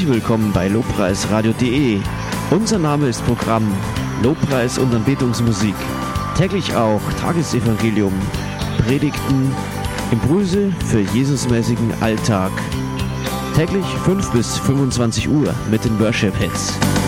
Willkommen bei lobpreisradio.de. Unser Name ist Programm Lobpreis und Anbetungsmusik. Täglich auch Tagesevangelium, Predigten, Impulse für Jesusmäßigen Alltag. Täglich 5 bis 25 Uhr mit den Worship Hits.